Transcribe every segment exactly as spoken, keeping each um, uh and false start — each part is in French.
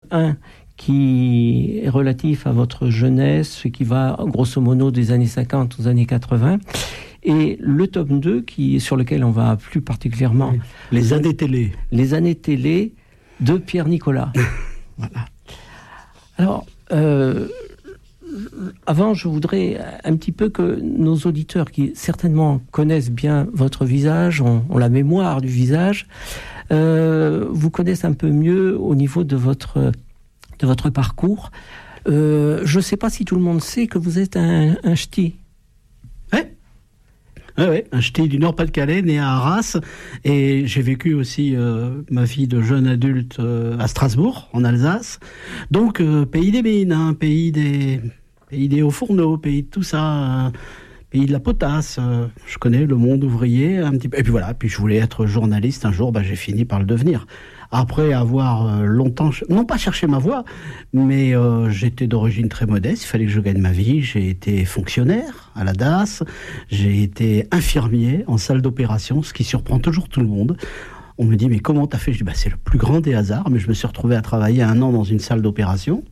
un qui est relatif à votre jeunesse, qui va grosso modo des années cinquante aux années quatre-vingts, et le tome deux, qui, sur lequel on va plus particulièrement... Les années télé. Les années télé de Pierre Nicolas. Voilà. Alors, euh, avant, je voudrais un petit peu que nos auditeurs, qui certainement connaissent bien votre visage, ont, ont la mémoire du visage, euh, vous connaissent un peu mieux au niveau de votre, de votre parcours. Euh, je ne sais pas si tout le monde sait que vous êtes un, un ch'ti. Ouais. Oui, ouais, un ch'ti du Nord-Pas-de-Calais, né à Arras, et j'ai vécu aussi euh, ma vie de jeune adulte euh, à Strasbourg, en Alsace. Donc, euh, pays des mines, hein, pays des, pays des hauts fourneaux, pays de tout ça, euh, pays de la potasse. Euh, je connais le monde ouvrier un petit peu. Et puis voilà, puis je voulais être journaliste un jour, bah, j'ai fini par le devenir. Après avoir euh, longtemps, non pas cherché ma voie, mais euh, j'étais d'origine très modeste, il fallait que je gagne ma vie. J'ai été fonctionnaire à la D A S, j'ai été infirmier en salle d'opération, ce qui surprend toujours tout le monde. On me dit, mais comment t'as fait? Je dis, bah, c'est le plus grand des hasards, mais je me suis retrouvé à travailler un an dans une salle d'opération,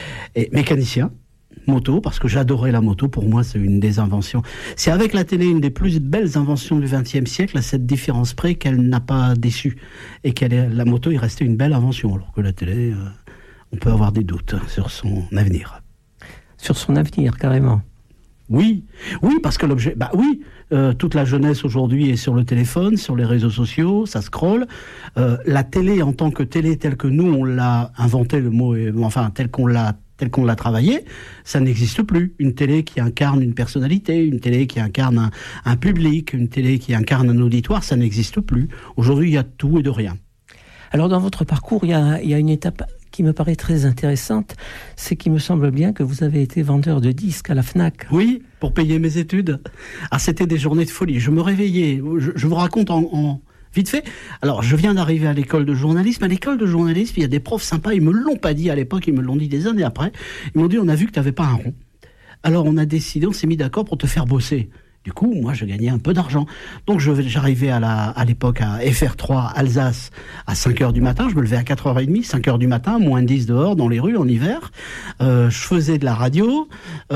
et mécanicien. Moto, parce que j'adorais la moto. Pour moi, c'est une des inventions. C'est avec la télé une des plus belles inventions du vingtième siècle, à cette différence près qu'elle n'a pas déçu. Et qu'elle est, la moto est restée une belle invention, alors que la télé, euh, on peut avoir des doutes sur son avenir. Sur son avenir, carrément. Oui, oui, parce que l'objet... Bah oui, euh, toute la jeunesse aujourd'hui est sur le téléphone, sur les réseaux sociaux, ça scrolle. Euh, la télé, en tant que télé, telle que nous, on l'a inventé, le mot, est, enfin, tel qu'on l'a tel qu'on l'a travaillé, ça n'existe plus. Une télé qui incarne une personnalité, une télé qui incarne un, un public, une télé qui incarne un auditoire, ça n'existe plus. Aujourd'hui, il y a tout et de rien. Alors, dans votre parcours, il y a, il y a une étape qui me paraît très intéressante, c'est qu'il me semble bien que vous avez été vendeur de disques à la Fnac. Oui, pour payer mes études. Ah, c'était des journées de folie. Je me réveillais, je, je vous raconte en... en... Vite fait. Alors, je viens d'arriver à l'école de journalisme. À l'école de journalisme, il y a des profs sympas. Ils me l'ont pas dit à l'époque, ils me l'ont dit des années après. Ils m'ont dit, on a vu que tu n'avais pas un rond. Alors, on a décidé, on s'est mis d'accord pour te faire bosser. Du coup, moi, je gagnais un peu d'argent. Donc, je, j'arrivais à, la, à l'époque à F R trois, Alsace, à cinq heures du matin. Je me levais à quatre heures trente, cinq heures du matin, moins dix dehors, dans les rues, en hiver. Euh, je faisais de la radio.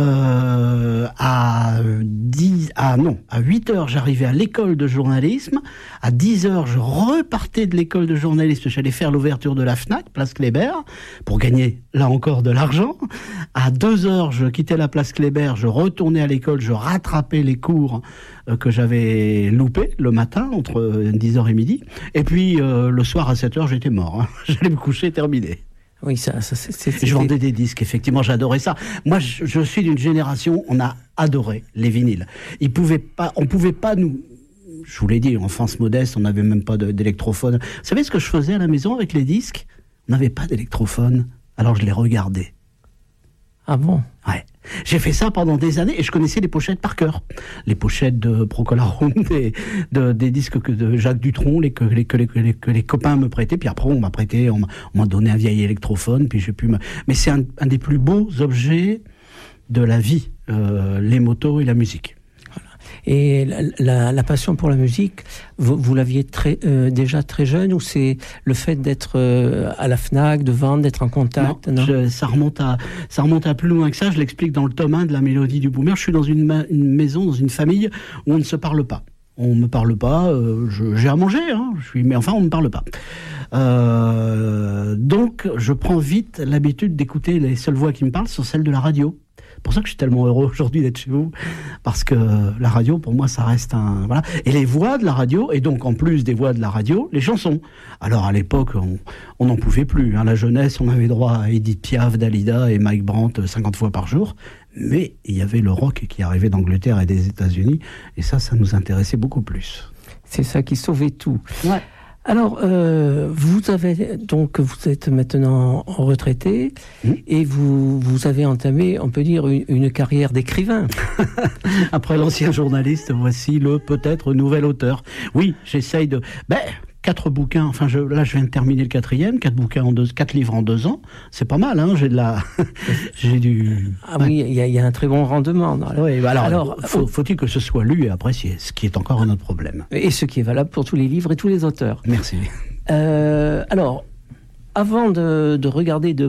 Euh, à dix, à, non, à huit heures, j'arrivais à l'école de journalisme. À dix heures, je repartais de l'école de journalisme. J'allais faire l'ouverture de la Fnac, place Kléber, pour gagner, là encore, de l'argent. À deux heures, je quittais la place Kléber, je retournais à l'école, je rattrapais les cours que j'avais loupé le matin entre dix heures et midi, et puis euh, le soir à sept heures j'étais mort, hein. J'allais me coucher, terminé. Oui, ça, ça c'est, c'est, je vendais des disques, effectivement, j'adorais ça. Moi, je, je suis d'une génération, on a adoré les vinyles. Ils pouvaient pas, on pouvait pas nous... Je vous l'ai dit, enfance modeste, on n'avait même pas de, d'électrophone. Vous savez ce que je faisais à la maison avec les disques? On n'avait pas d'électrophone, alors je les regardais. Ah bon? Ouais. J'ai fait ça pendant des années et je connaissais les pochettes par cœur. Les pochettes de Procolarum, des, de, des disques que de Jacques Dutronc, les, que, les, que, les, que, les, que les copains me prêtaient. Puis après, on m'a prêté, on m'a, on m'a donné un vieil électrophone. Puis j'ai pu me... Mais c'est un, un des plus beaux objets de la vie, euh, les motos et la musique. Et la, la, la passion pour la musique, vous, vous l'aviez très, euh, déjà très jeune, ou c'est le fait d'être euh, à la Fnac, de vendre, d'être en contact? Non, non je, ça, remonte à, ça remonte à plus loin que ça. Je l'explique dans le tome un de la Mélodie du Boomer. Je suis dans une, ma, une maison, dans une famille où on ne se parle pas. On me parle pas, euh, je, j'ai à manger, hein, je suis, mais enfin on ne me parle pas. Euh, donc je prends vite l'habitude d'écouter les seules voix qui me parlent sont celles de la radio. C'est pour ça que je suis tellement heureux aujourd'hui d'être chez vous, parce que la radio, pour moi, ça reste un... Voilà. Et les voix de la radio, et donc en plus des voix de la radio, les chansons. Alors à l'époque, on n'en pouvait plus. Hein. La jeunesse, on avait droit à Edith Piaf, Dalida et Mike Brandt cinquante fois par jour. Mais il y avait le rock qui arrivait d'Angleterre et des États-Unis, et ça, ça nous intéressait beaucoup plus. C'est ça qui sauvait tout. Ouais. Alors, euh, vous avez donc vous êtes maintenant retraité mmh. et vous vous avez entamé, on peut dire, une, une carrière d'écrivain. Après l'ancien journaliste, voici le peut-être nouvel auteur. Oui, j'essaye de. Ben, quatre bouquins. Enfin, je, là, je viens de terminer le quatrième. Quatre bouquins en deux, quatre livres en deux ans. C'est pas mal, hein. J'ai de la, j'ai du. Ah ouais. Oui, il y, y a un très bon rendement. Oui, bah alors, alors faut, faut-il que ce soit lu et apprécié, ce qui est encore un autre problème. Et ce qui est valable pour tous les livres et tous les auteurs. Merci. Euh, alors, avant de, de regarder de